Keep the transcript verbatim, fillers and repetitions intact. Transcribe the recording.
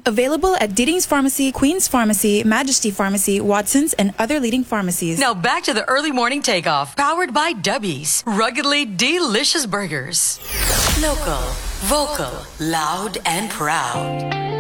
Available at Deeding's Pharmacy, Queen's Pharmacy, Majesty Pharmacy, Watson's, and other leading pharmacies. Now back to the early morning takeoff, powered by Dubby's. Ruggedly delicious burgers. Local, vocal, loud, and proud.